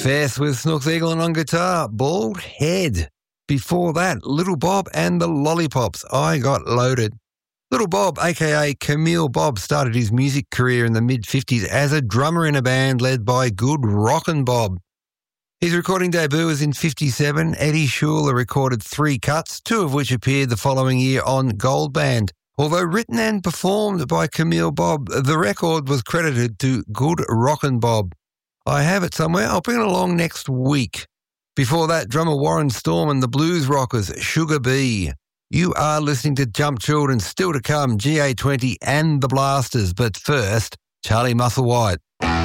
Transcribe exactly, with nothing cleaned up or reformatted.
Fess with Snooks Eaglin on guitar, Bald Head. Before that, Little Bob and the Lollipops, I Got Loaded. Little Bob, aka Camille Bob, started his music career in the mid-fifties as a drummer in a band led by Good Rockin' Bob. His recording debut was in fifty-seven. Eddie Schuler recorded three cuts, two of which appeared the following year on Gold Band. Although written and performed by Camille Bob, the record was credited to Good Rockin' Bob. I have it somewhere. I'll bring it along next week. Before that, drummer Warren Storm and the Blues Rockers, Sugar Bee. You are listening to Jump Children, still to come, G A twenty and the Blasters. But first, Charlie Musselwhite.